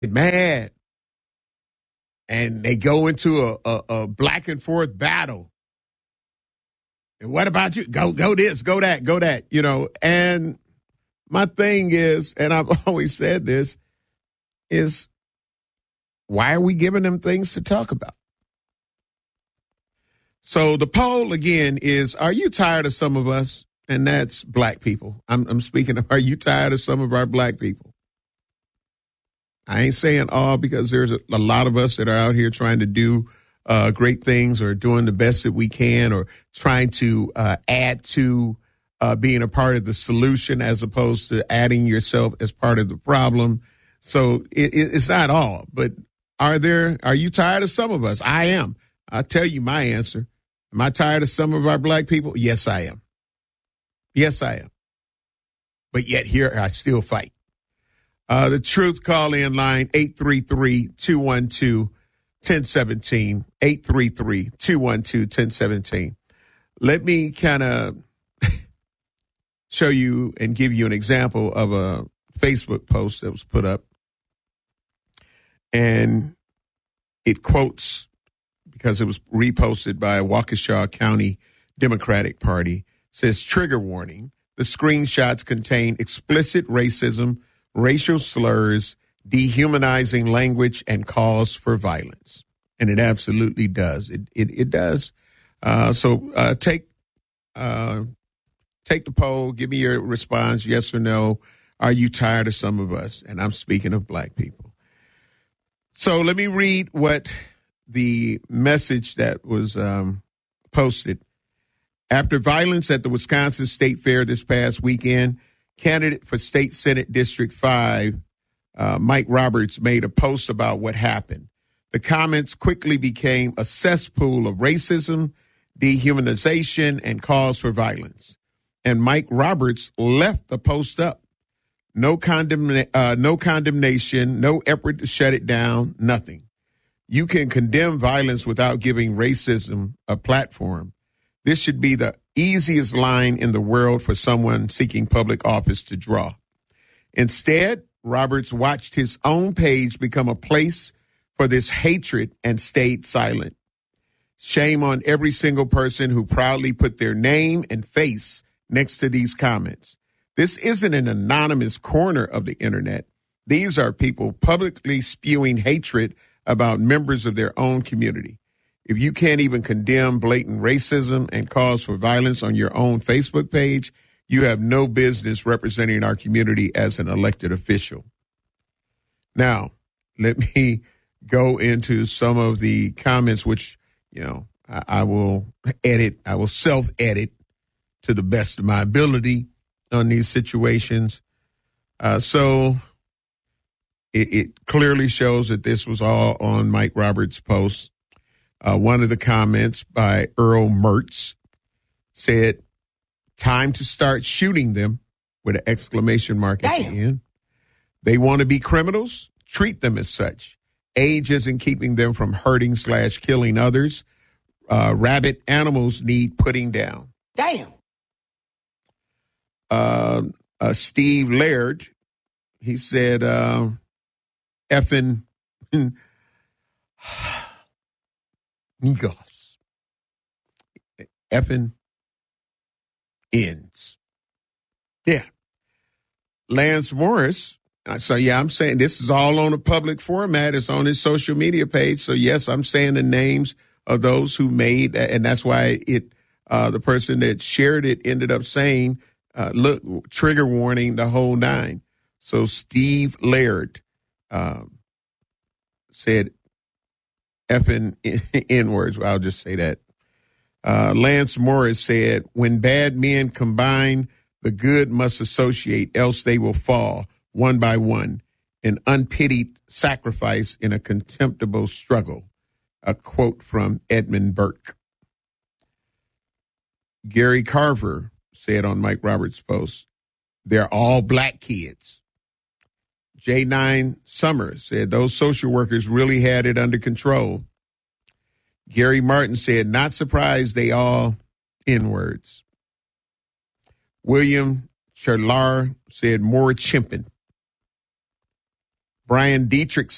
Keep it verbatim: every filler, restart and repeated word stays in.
mad, and they go into a, a, a back and forth battle. And what about you? Go, go this, go that, go that, you know. And my thing is, and I've always said this, is why are we giving them things to talk about? So the poll, again, is, are you tired of some of us? And that's black people. I'm, I'm speaking of, are you tired of some of our black people? I ain't saying all, because there's a, a lot of us that are out here trying to do uh, great things, or doing the best that we can, or trying to uh, add to uh, being a part of the solution, as opposed to adding yourself as part of the problem. So it, it, it's not all, but are there, are you tired of some of us? I am. I'll tell you my answer. Am I tired of some of our black people? Yes, I am. Yes, I am. But yet here I still fight. Uh, the Truth call-in line, eight three three, two one two, one zero one seven, eight three three, two one two, one zero one seven. Let me kind of show you and give you an example of a Facebook post that was put up. And it quotes, because it was reposted by a Waukesha County Democratic Party, says, trigger warning. The screenshots contain explicit racism, racial slurs, dehumanizing language, and calls for violence. And it absolutely does. It it, it does. Uh, so uh, take uh, take the poll. Give me your response, yes or no. Are you tired of some of us? And I'm speaking of black people. So let me read what the message that was um, posted. After violence at the Wisconsin State Fair this past weekend, candidate for State Senate District five, uh, Mike Roberts, made a post about what happened. The comments quickly became a cesspool of racism, dehumanization, and calls for violence. And Mike Roberts left the post up. No condemn, uh, no condemnation, no effort to shut it down, nothing. You can condemn violence without giving racism a platform. This should be the easiest line in the world for someone seeking public office to draw. Instead, Roberts watched his own page become a place for this hatred and stayed silent. Shame on every single person who proudly put their name and face next to these comments. This isn't an anonymous corner of the internet. These are people publicly spewing hatred about members of their own community. If you can't even condemn blatant racism and calls for violence on your own Facebook page, you have no business representing our community as an elected official. Now, let me go into some of the comments, which, you know, I, I will edit, I will self-edit to the best of my ability on these situations. Uh, so it, it clearly shows that this was all on Mike Roberts' post. Uh, one of the comments by Earl Mertz said, time to start shooting them, with an exclamation mark at Damn. the end. They want to be criminals? Treat them as such. Age isn't keeping them from hurting slash killing others. Uh, rabid animals need putting down. Damn. Uh, uh, Steve Laird, he said, uh, effing niggas. Effing ends. Yeah. Lance Morris. So, yeah, I'm saying this is all on a public format. It's on his social media page. So, yes, I'm saying the names of those who made that. And that's why it, uh, the person that shared it ended up saying, uh, look, trigger warning, the whole nine. So Steve Laird um, said effing N-words. I'll just say that. Uh, Lance Morris said, when bad men combine, the good must associate, else they will fall one by one, an unpitied sacrifice in a contemptible struggle. A quote from Edmund Burke. Gary Carver said on Mike Roberts' post, they're all black kids. J nine Summers said those social workers really had it under control. Gary Martin said, not surprised they all N-words. William Cherlar said more chimping. Brian Dietrich